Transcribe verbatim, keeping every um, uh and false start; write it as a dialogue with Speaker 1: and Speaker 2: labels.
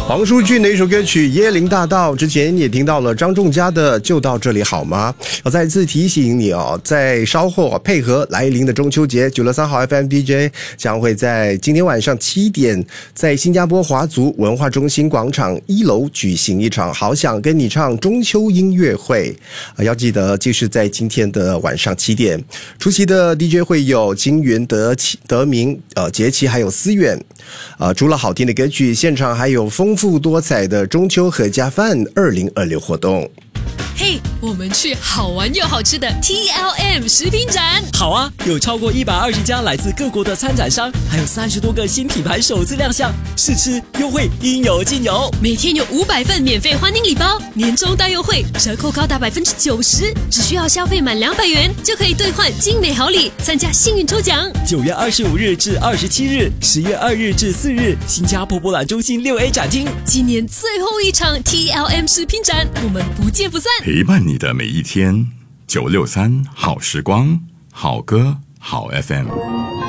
Speaker 1: 黄舒骏的一首歌曲《椰林大道》，之前也听到了张仲嘉的《就到这里好吗》。要再次提醒你哦，在稍后配合来临的中秋节，九六三号 F M D J 将会在今天晚上七点，在新加坡华族文化中心广场一楼举行一场好想跟你唱中秋音乐会。呃、要记得就是在今天的晚上七点，出席的 D J 会有金云、德德明、呃杰奇还有思远。呃，除了好听的歌曲，现场还有丰富多彩的中秋合家饭二零二六活动。
Speaker 2: 嘿， hey, 我们去好玩又好吃的 T L M 食品展。
Speaker 3: 好啊，有超过一百二十家来自各国的参展商，还有三十多个新品牌首次亮相，试吃优惠应有尽有。
Speaker 2: 每天有五百份免费欢迎礼包，年终大优惠，折扣高达百分之九十，只需要消费满两百元就可以兑换精美好礼，参加幸运抽奖。
Speaker 3: 九月二十五日至二十七日，十月二日至四日，新加坡博览中心六 A 展厅，
Speaker 2: 今年最后一场 T L M 食品展，我们不见不散。
Speaker 4: 陪伴你的每一天，九六三好时光，好歌好 F M。